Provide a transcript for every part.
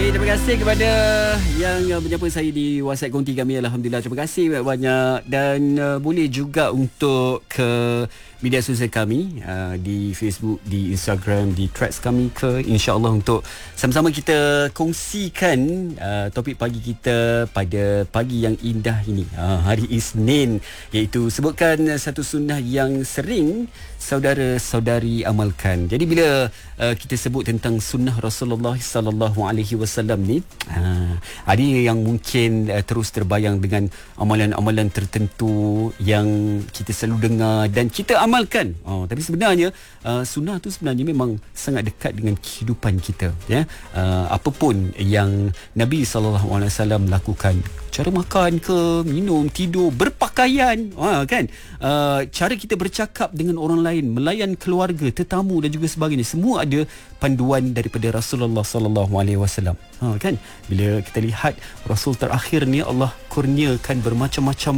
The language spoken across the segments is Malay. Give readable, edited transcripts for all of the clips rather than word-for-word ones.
Baik, terima kasih kepada yang menyapa saya di WhatsApp konti kami. Alhamdulillah, terima kasih banyak. Dan boleh juga untuk ke media sosial kami, di Facebook, di Instagram, di threads kami ke, insya-Allah untuk sama-sama kita kongsikan topik pagi kita pada pagi yang indah ini, hari Isnin, iaitu sebutkan satu sunnah yang sering saudara-saudari amalkan. Jadi bila kita sebut tentang sunnah Rasulullah sallallahu alaihi wasallam ni, ada yang mungkin terus terbayang dengan amalan-amalan tertentu yang kita selalu dengar dan kita amalkan. Tapi sebenarnya sunnah tu sebenarnya memang sangat dekat dengan kehidupan kita, ya. Apapun yang Nabi sallallahu alaihi wasallam lakukan, cara makan ke, minum, tidur, berpakaian, kan, cara kita bercakap dengan orang lain, melayan keluarga, tetamu dan juga sebagainya, semua ada panduan daripada Rasulullah sallallahu alaihi wasallam. Kan, bila kita lihat Rasul terakhir ni, Allah kurniakan bermacam-macam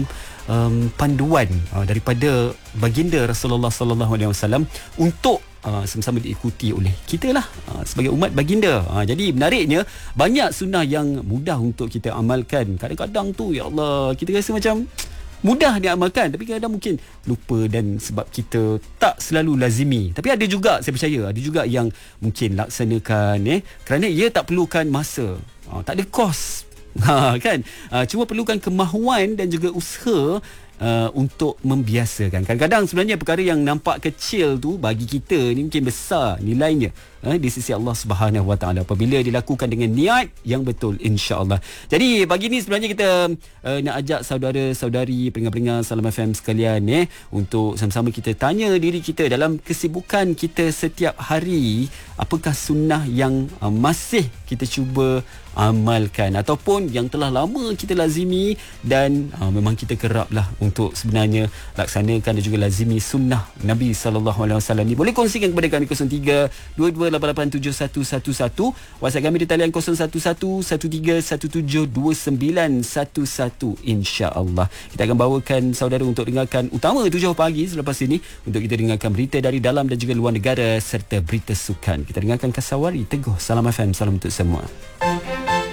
panduan daripada baginda Rasulullah sallallahu alaihi wasallam untuk sama-sama diikuti oleh kita lah, sebagai umat baginda. Jadi menariknya, banyak sunnah yang mudah untuk kita amalkan. Kadang-kadang tu, ya Allah, kita rasa macam mudah diamalkan, tapi kadang-kadang mungkin lupa dan sebab kita tak selalu lazimi. Tapi ada juga, saya percaya, ada juga yang mungkin laksanakan kerana ia tak perlukan masa, tak ada kos, kan, cuma perlukan kemahuan dan juga usaha untuk membiasakan. Kadang-kadang sebenarnya perkara yang nampak kecil tu bagi kita ni mungkin besar nilainya di sisi Allah Subhanahu Wa Taala apabila dilakukan dengan niat yang betul, insya-Allah. Jadi pagi ni sebenarnya kita nak ajak saudara-saudari pendengar-pendengar Salam FM sekalian untuk sama-sama kita tanya diri kita dalam kesibukan kita setiap hari, apakah sunnah yang masih kita cuba amalkan ataupun yang telah lama kita lazimi dan memang kita kerap lah untuk sebenarnya laksanakan dan juga lazimi sunnah Nabi SAW ni. Boleh kongsikan kepada kami 0322887111. WhatsApp kami di talian 0111317911, insya-Allah. Kita akan bawakan saudara untuk dengarkan utama 7 pagi selepas ini untuk kita dengarkan berita dari dalam dan juga luar negara serta berita sukan. Kita dengarkan Kasawari Teguh. Salam FM, salam untuk semua.